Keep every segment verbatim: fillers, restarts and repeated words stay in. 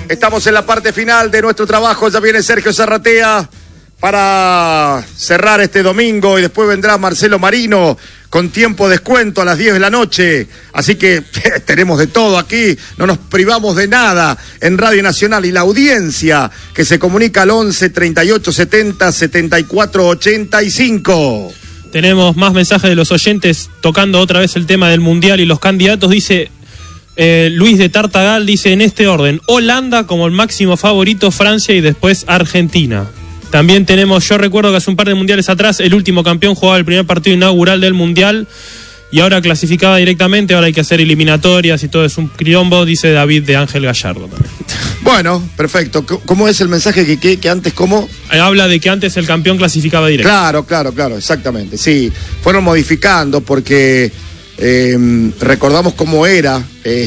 Estamos en la parte final de nuestro trabajo. Ya viene Sergio Zarratea para cerrar este domingo y después vendrá Marcelo Marino con tiempo descuento a las diez de la noche. Así que tenemos de todo aquí, no nos privamos de nada en Radio Nacional. Y la audiencia que se comunica al once, treinta y ocho, setenta, setenta y cuatro, ochenta y cinco. Tenemos más mensajes de los oyentes tocando otra vez el tema del Mundial y los candidatos. Dice eh, Luis de Tartagal, dice en este orden: Holanda como el máximo favorito, Francia y después Argentina. También tenemos, yo recuerdo que hace un par de mundiales atrás el último campeón jugaba el primer partido inaugural del mundial y ahora clasificaba directamente, ahora hay que hacer eliminatorias y todo es un quilombo, dice David de Ángel Gallardo también. Bueno, perfecto. ¿Cómo es el mensaje que, que, que antes, cómo? Habla de que antes el campeón clasificaba directo. Claro, claro, claro, exactamente. Sí, fueron modificando porque eh, recordamos cómo era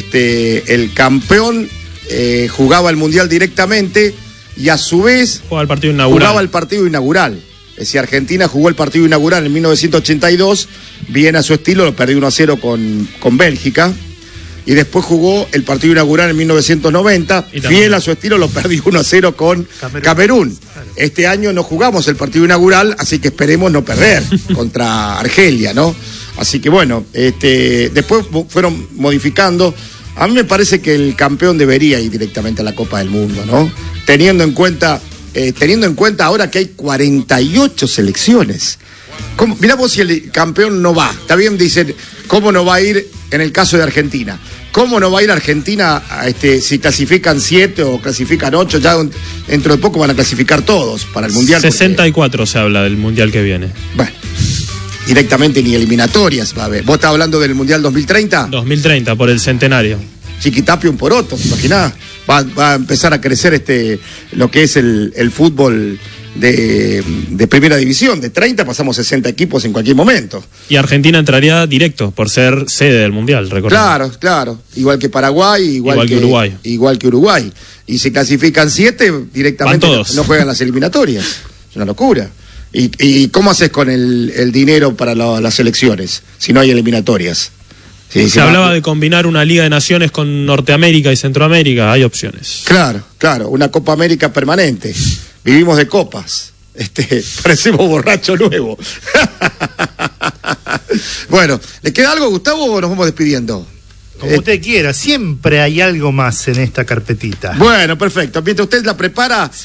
este el campeón, eh, jugaba el mundial directamente y a su vez jugaba el partido inaugural. Jugaba el partido inaugural. Es decir, Argentina jugó el partido inaugural en mil novecientos ochenta y dos, bien a su estilo, lo perdió uno a cero con, con Bélgica. Y después jugó el partido inaugural en mil novecientos noventa, fiel a su estilo, lo perdió uno a cero con Camerún. Camerún. Este año no jugamos el partido inaugural, así que esperemos no perder contra Argelia, ¿no? Así que bueno, este, después fueron modificando. A mí me parece que el campeón debería ir directamente a la Copa del Mundo, ¿no? Teniendo en cuenta, eh, teniendo en cuenta ahora que hay cuarenta y ocho selecciones. ¿Cómo? Mirá vos si el campeón no va. Está bien, dicen, ¿cómo no va a ir en el caso de Argentina? ¿Cómo no va a ir Argentina a este, si clasifican siete o clasifican ocho? Ya dentro de poco van a clasificar todos para el Mundial. sesenta y cuatro porque se habla del Mundial que viene. Bueno, directamente ni eliminatorias va a haber. ¿Vos estás hablando del Mundial dos mil treinta? dos mil treinta, por el centenario. Chiquitapio un poroto, ¿te imaginás? Va, va a empezar a crecer este lo que es el, el fútbol de, de primera división. De treinta pasamos sesenta equipos en cualquier momento. Y Argentina entraría directo por ser sede del Mundial, recordemos. Claro, claro. Igual que Paraguay, igual, igual que, que Uruguay. Igual que Uruguay. Y si clasifican siete, directamente no, no juegan las eliminatorias. Es una locura. ¿Y, y cómo haces con el, el dinero para la, las elecciones si no hay eliminatorias? Sí, Se sí, hablaba no. de combinar una Liga de Naciones con Norteamérica y Centroamérica, hay opciones. Claro, claro, una Copa América permanente. Vivimos de copas. Este, parecemos borracho nuevo. Bueno, ¿le queda algo, Gustavo, o nos vamos despidiendo? Como eh, usted quiera, siempre hay algo más en esta carpetita. Bueno, perfecto. Mientras usted la prepara,